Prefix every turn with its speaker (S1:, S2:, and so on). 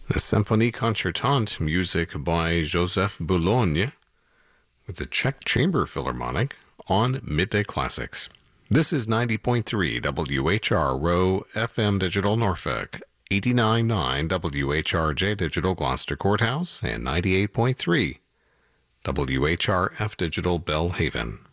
S1: The Symphonie Concertante, music by Joseph Boulogne, with the Czech Chamber Philharmonic on Midday Classics. This is 90.3 WHR FM Digital Norfolk, 89.9 WHRJ Digital Gloucester Courthouse, and 98.3 WHRF Digital Bellhaven.